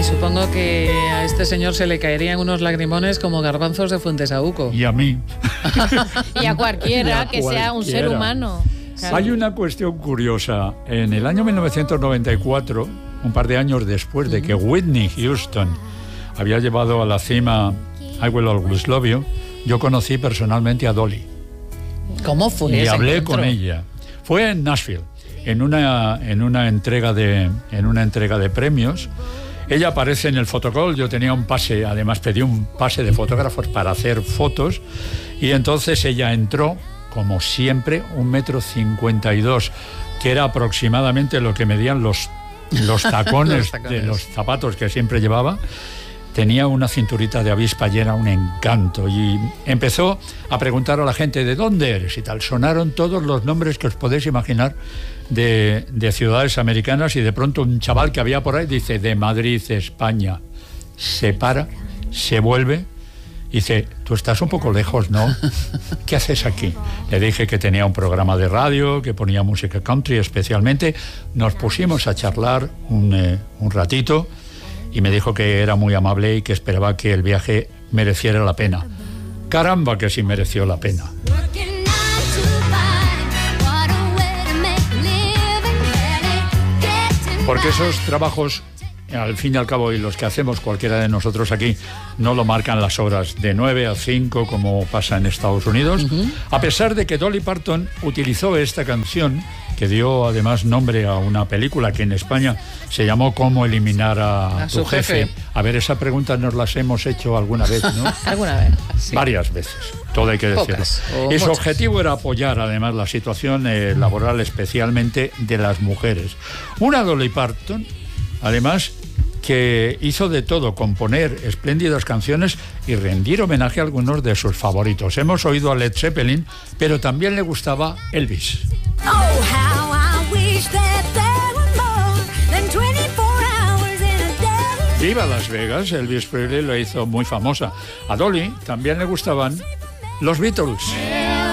supongo que a este señor se le caerían unos lagrimones como garbanzos de Fuentesaúco. Y a mí. Y a cualquiera que sea un ser humano. Claro. Hay una cuestión curiosa. En el año 1994, un par de años después de que Whitney Houston había llevado a la cima I Will Always Love You, yo conocí personalmente a Dolly. ¿Cómo fue? Y hablé con ella. Fue en Nashville, en una entrega de premios. Ella aparece en el fotocall. Yo tenía un pase, además pedí un pase de fotógrafos para hacer fotos, y entonces ella entró, como siempre, 1,52 m, que era aproximadamente lo que medían los tacones de los zapatos que siempre llevaba. Tenía una cinturita de avispa y era un encanto. Y empezó a preguntar a la gente, ¿de dónde eres? Y tal. Sonaron todos los nombres que os podéis imaginar de ciudades americanas, y de pronto un chaval que había por ahí dice, de Madrid, España. Se para, se vuelve, y dice, tú estás un poco lejos, ¿no? ¿Qué haces aquí? Le dije que tenía un programa de radio, que ponía música country especialmente. Nos pusimos a charlar un ratito, y me dijo que era muy amable y que esperaba que el viaje mereciera la pena. Caramba, que sí mereció la pena. Porque esos trabajos, al fin y al cabo, y los que hacemos cualquiera de nosotros aquí, no lo marcan las horas de 9 a 5 como pasa en Estados Unidos. A pesar de que Dolly Parton utilizó esta canción, que dio además nombre a una película que en España se llamó ¿Cómo eliminar a tu jefe? A ver, esa pregunta nos las hemos hecho alguna vez, ¿no? Alguna vez. Sí. Varias veces, todo hay que decirlo. Pocas, Y su muchas. objetivo era apoyar además la situación laboral, especialmente de las mujeres. Una Dolly Parton, además, que hizo de todo, componer espléndidas canciones y rendir homenaje a algunos de sus favoritos. Hemos oído a Led Zeppelin, pero también le gustaba Elvis. Oh, how I wish that there were more than 24 hours in a day. Viva Las Vegas, Elvis Presley lo hizo muy famosa. A Dolly también le gustaban los Beatles.